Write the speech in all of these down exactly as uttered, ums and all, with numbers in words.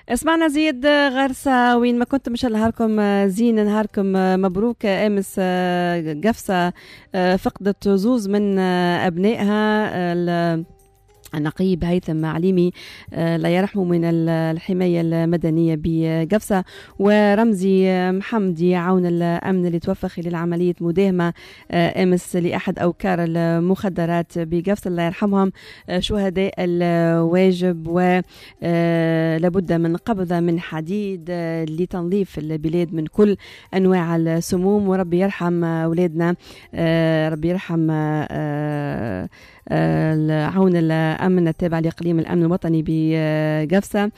اسمعنا زيد غرسة، وين ما كنتم ان شاء الله نهاركم زين، نهاركم مبروك. امس قفصة فقدت زوز من ابنائها، النقيب هيثم عليمي لا يرحمه من الحماية المدنية بقفصة، ورمزي محمدي عون الأمن اللي توفى خلال عملية مداهمة أمس لأحد أوكار المخدرات بقفصة، الله يرحمهم شهداء الواجب. ولابد من قبضة من حديد لتنظيف البلاد من كل أنواع السموم، وربي يرحم أولادنا، ربي يرحم عون الأمن التابع لإقليم الأمن الوطني بقفصة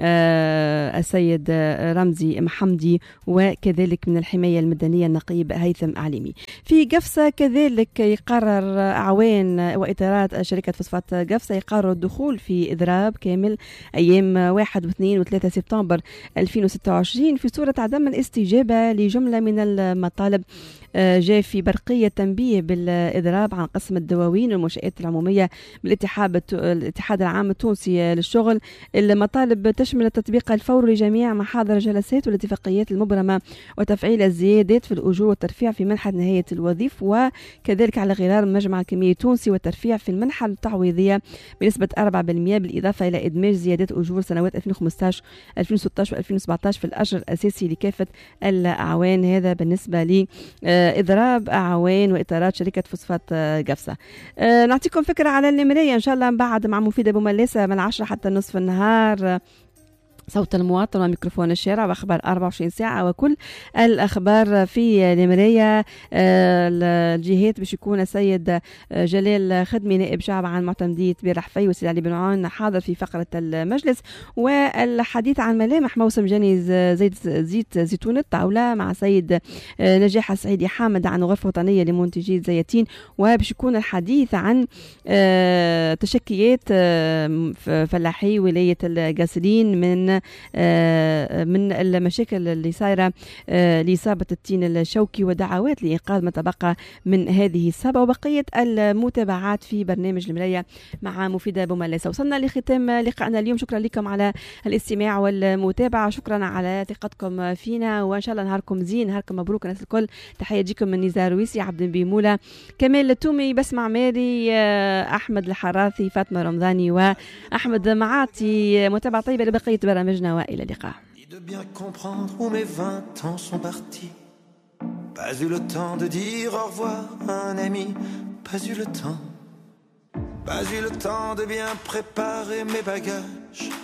السيد رمزي محمدي، وكذلك من الحماية المدنية النقيب هيثم عليمي. في قفصة كذلك يقرر أعوان وإطارات شركة فوسفات قفصة يقرروا الدخول في إضراب كامل أيام واحد واثنين وثلاثة سبتمبر ألفين وستة وعشرين في صورة عدم الاستجابة لجملة من المطالب. جاء في برقية تنبيه بالإضراب عن قسم الدواوين والمنشآت العمومية بالاتحاد الاتحاد العام التونسي للشغل. المطالب تشمل التطبيق الفوري لجميع محاضر الجلسات والاتفاقيات المبرمة، وتفعيل الزيادات في الأجور والترفيع في منحة نهاية الوظيف، وكذلك على غرار المجمع الكمية التونسي والترفيع في المنحة التعويضية بنسبة أربعة بالمئة، بالإضافة إلى إدماج زيادات أجور سنوات ألفين وخمسة عشر ألفين وستة عشر وألفين وسبعة عشر في الأجر الأساسي لكافة الأعوان. هذا بالنسبة لي إضراب أعوان وإطارات شركة فوسفات قفصة. أه نعطيكم فكرة على المراية إن شاء الله بعد مع مفيدة بملاسة من العشرة حتى نصف النهار، صوت المواطن وميكروفون الشارع وأخبار أربعة وعشرين ساعة وكل الأخبار في المراية. الجهات باش يكون السيد جلال خدمي نائب شعب عن معتمدية بير حفي وسيد علي بن عون حاضر في فقرة المجلس، والحديث عن ملامح موسم جني زيت زيت زيتون الطاولة مع سيد نجاح السعيدي حامد عن غرفة وطنية لمنتجي الزيتين، وباش يكون الحديث عن تشكيات فلاحي ولاية القاسرين من من المشاكل اللي صايرة لإصابة التين الشوكي، ودعوات لإنقاذ ما تبقى من هذه الإصابة، وبقية المتابعات في برنامج المراية مع مفيدة بوملاسة. وصلنا لختام لقائنا اليوم، شكرا لكم على الاستماع والمتابعة، شكرا على ثقتكم فينا، وإن شاء الله نهاركم زين، نهاركم مبروك الناس الكل. تحية جيكم من نزار رويسي، عبد بيمولة، كمال التومي، بسمع ماري، أحمد الحراثي، فاطمة رمضاني، وأحمد معاطي. متابعة طيبة لبقية برامج. وإلى اللقاء. De bien comprendre où mes vingt ans sont partis. Pas eu le temps de dire au revoir à un ami. Pas eu le temps. Pas eu le temps de bien préparer mes bagages.